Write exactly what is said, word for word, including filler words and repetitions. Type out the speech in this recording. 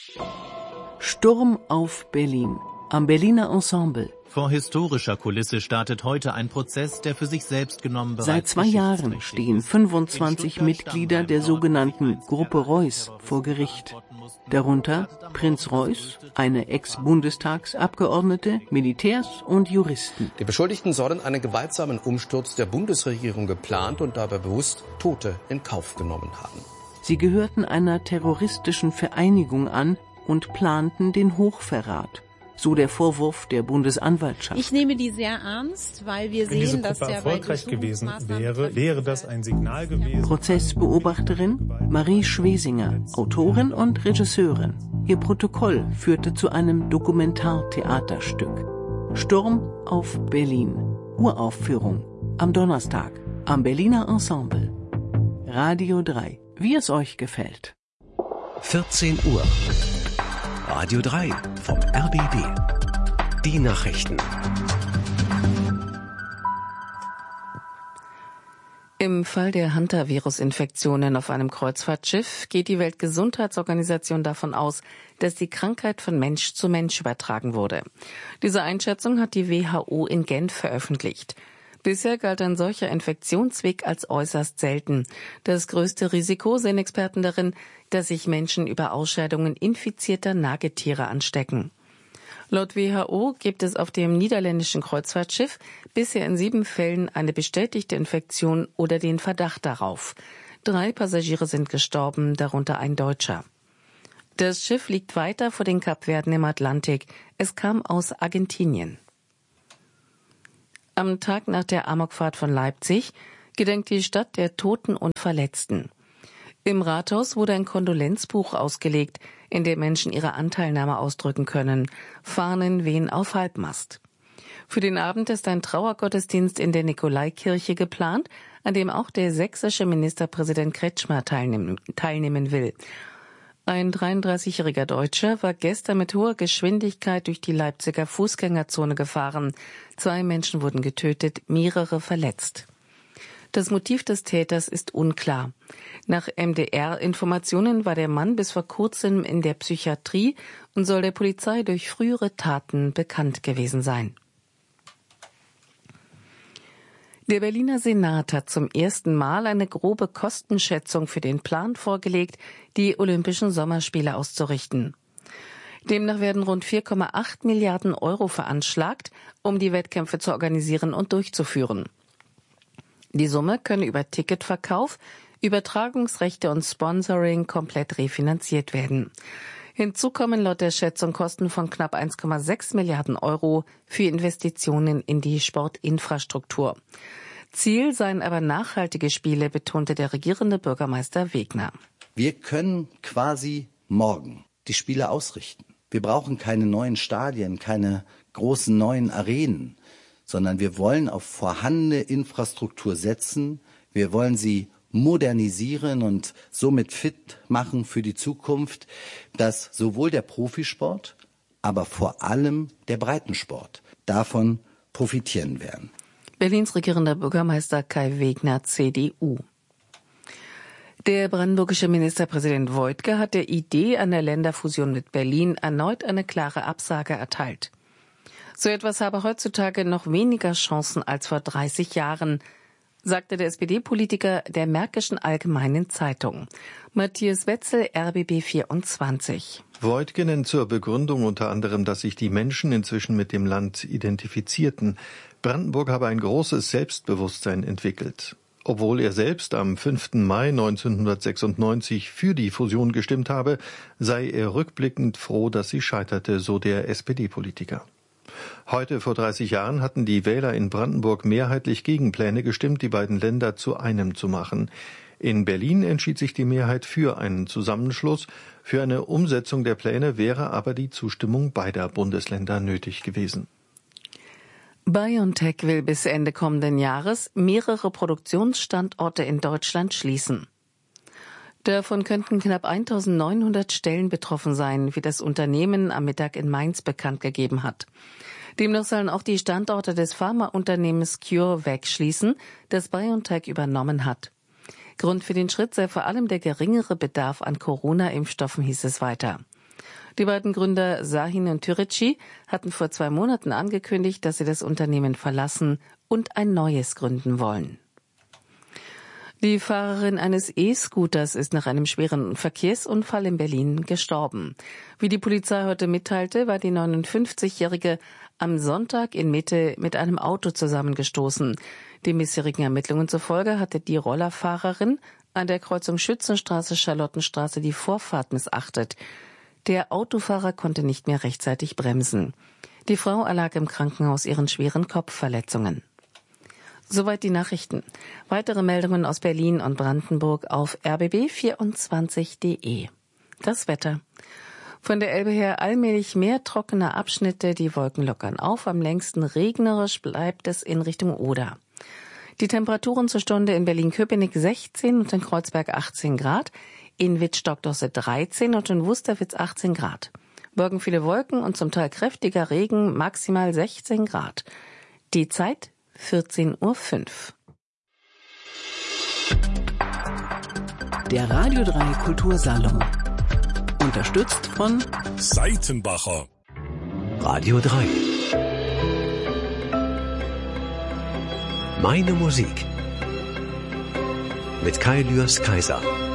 Sturm auf Berlin. Am Berliner Ensemble. Vor historischer Kulisse startet heute ein Prozess, der für sich selbst genommen bereits Seit zwei Jahren stehen fünfundzwanzig Mitglieder der sogenannten Gruppe Reuß vor Gericht. Darunter Prinz Reuß, eine Ex-Bundestagsabgeordnete, Militärs und Juristen. Die Beschuldigten sollen einen gewaltsamen Umsturz der Bundesregierung geplant und dabei bewusst Tote in Kauf genommen haben. Sie gehörten einer terroristischen Vereinigung an und planten den Hochverrat. So der Vorwurf der Bundesanwaltschaft. Ich nehme die sehr ernst, weil wir Wenn sehen, diese dass Gruppe der erfolgreich gewesen wäre, wäre das ein Signal gewesen. Prozessbeobachterin Marie Schwesinger, Autorin und Regisseurin. Ihr Protokoll führte zu einem Dokumentartheaterstück. Sturm auf Berlin. Uraufführung. Am Donnerstag. Am Berliner Ensemble. Radio drei. Wie es euch gefällt. vierzehn Uhr. Radio drei vom R B B. Die Nachrichten. Im Fall der Hantavirus-Infektionen auf einem Kreuzfahrtschiff geht die Weltgesundheitsorganisation davon aus, dass die Krankheit von Mensch zu Mensch übertragen wurde. Diese Einschätzung hat die W H O in Genf veröffentlicht. Bisher galt ein solcher Infektionsweg als äußerst selten. Das größte Risiko sehen Experten darin, dass sich Menschen über Ausscheidungen infizierter Nagetiere anstecken. Laut W H O gibt es auf dem niederländischen Kreuzfahrtschiff bisher in sieben Fällen eine bestätigte Infektion oder den Verdacht darauf. Drei Passagiere sind gestorben, darunter ein Deutscher. Das Schiff liegt weiter vor den Kapverden im Atlantik. Es kam aus Argentinien. Am Tag nach der Amokfahrt von Leipzig gedenkt die Stadt der Toten und Verletzten. Im Rathaus wurde ein Kondolenzbuch ausgelegt, in dem Menschen ihre Anteilnahme ausdrücken können. Fahnen wehen auf Halbmast. Für den Abend ist ein Trauergottesdienst in der Nikolaikirche geplant, an dem auch der sächsische Ministerpräsident Kretschmer teilnehmen, teilnehmen will. Ein dreiunddreißigjähriger Deutscher war gestern mit hoher Geschwindigkeit durch die Leipziger Fußgängerzone gefahren. Zwei Menschen wurden getötet, mehrere verletzt. Das Motiv des Täters ist unklar. Nach M D R-Informationen war der Mann bis vor kurzem in der Psychiatrie und soll der Polizei durch frühere Taten bekannt gewesen sein. Der Berliner Senat hat zum ersten Mal eine grobe Kostenschätzung für den Plan vorgelegt, die Olympischen Sommerspiele auszurichten. Demnach werden rund vier Komma acht Milliarden Euro veranschlagt, um die Wettkämpfe zu organisieren und durchzuführen. Die Summe könne über Ticketverkauf, Übertragungsrechte und Sponsoring komplett refinanziert werden. Hinzu kommen laut der Schätzung Kosten von knapp eins Komma sechs Milliarden Euro für Investitionen in die Sportinfrastruktur. Ziel seien aber nachhaltige Spiele, betonte der regierende Bürgermeister Wegner. Wir können quasi morgen die Spiele ausrichten. Wir brauchen keine neuen Stadien, keine großen neuen Arenen, sondern wir wollen auf vorhandene Infrastruktur setzen. Wir wollen sie modernisieren und somit fit machen für die Zukunft, dass sowohl der Profisport, aber vor allem der Breitensport davon profitieren werden. Berlins regierender Bürgermeister Kai Wegner, C D U. Der brandenburgische Ministerpräsident Woidke hat der Idee einer Länderfusion mit Berlin erneut eine klare Absage erteilt. So etwas habe heutzutage noch weniger Chancen als vor dreißig Jahren, sagte der S P D-Politiker der Märkischen Allgemeinen Zeitung. Matthias Wetzel, R B B vierundzwanzig. Woidke nennt zur Begründung unter anderem, dass sich die Menschen inzwischen mit dem Land identifizierten. Brandenburg habe ein großes Selbstbewusstsein entwickelt. Obwohl er selbst am fünften Mai neunzehnhundertsechsundneunzig für die Fusion gestimmt habe, sei er rückblickend froh, dass sie scheiterte, so der S P D-Politiker. Heute vor dreißig Jahren hatten die Wähler in Brandenburg mehrheitlich gegen Pläne gestimmt, die beiden Länder zu einem zu machen. In Berlin entschied sich die Mehrheit für einen Zusammenschluss. Für eine Umsetzung der Pläne wäre aber die Zustimmung beider Bundesländer nötig gewesen. BioNTech will bis Ende kommenden Jahres mehrere Produktionsstandorte in Deutschland schließen. Davon könnten knapp eintausendneunhundert Stellen betroffen sein, wie das Unternehmen am Mittag in Mainz bekannt gegeben hat. Demnach sollen auch die Standorte des Pharmaunternehmens CureVac schließen, das BioNTech übernommen hat. Grund für den Schritt sei vor allem der geringere Bedarf an Corona-Impfstoffen, hieß es weiter. Die beiden Gründer Sahin und Türeci hatten vor zwei Monaten angekündigt, dass sie das Unternehmen verlassen und ein neues gründen wollen. Die Fahrerin eines E-Scooters ist nach einem schweren Verkehrsunfall in Berlin gestorben. Wie die Polizei heute mitteilte, war die neunundfünfzigjährige am Sonntag in Mitte mit einem Auto zusammengestoßen. Den bisherigen Ermittlungen zufolge hatte die Rollerfahrerin an der Kreuzung Schützenstraße-Charlottenstraße die Vorfahrt missachtet. Der Autofahrer konnte nicht mehr rechtzeitig bremsen. Die Frau erlag im Krankenhaus ihren schweren Kopfverletzungen. Soweit die Nachrichten. Weitere Meldungen aus Berlin und Brandenburg auf r b b vierundzwanzig punkt d e. Das Wetter. Von der Elbe her allmählich mehr trockene Abschnitte, die Wolken lockern auf. Am längsten regnerisch bleibt es in Richtung Oder. Die Temperaturen zur Stunde in Berlin-Köpenick sechzehn und in Kreuzberg achtzehn Grad, in Wittstock-Dosse dreizehn und in Wusterwitz achtzehn Grad. Morgen viele Wolken und zum Teil kräftiger Regen, maximal sechzehn Grad. Die Zeit vierzehn Uhr fünf. Der Radio drei Kultursalon. Unterstützt von Seitenbacher. Radio drei. Meine Musik. Mit Kai Lührs Kaiser.